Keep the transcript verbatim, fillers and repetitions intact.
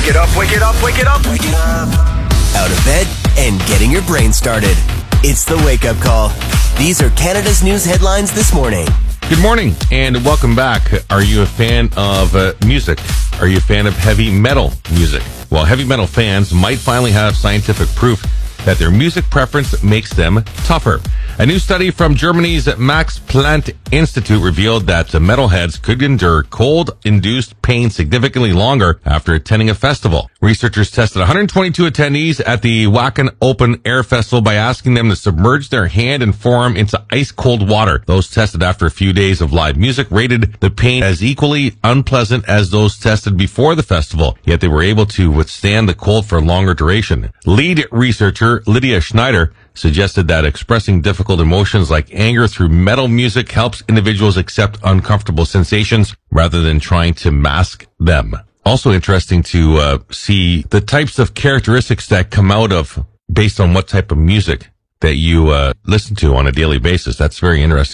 Wake it up, wake it up, wake it up. Wake it up. Out of bed and getting your brain started. It's the Wake Up Call. These are Canada's news headlines this morning. Good morning and welcome back. Are you a fan of uh, music? Are you a fan of heavy metal music? Well, heavy metal fans might finally have scientific proof that their music preference makes them tougher. A new study from Germany's Max Planck Institute revealed that metalheads could endure cold-induced pain significantly longer after attending a festival. Researchers tested one hundred twenty-two attendees at the Wacken Open Air Festival by asking them to submerge their hand and forearm into ice-cold water. Those tested after a few days of live music rated the pain as equally unpleasant as those tested before the festival, yet they were able to withstand the cold for a longer duration. Lead researcher Lydia Schneider suggested that expressing difficult emotions like anger through metal music helps individuals accept uncomfortable sensations rather than trying to mask them. Also interesting to uh, see the types of characteristics that come out of based on what type of music that you uh, listen to on a daily basis. That's very interesting.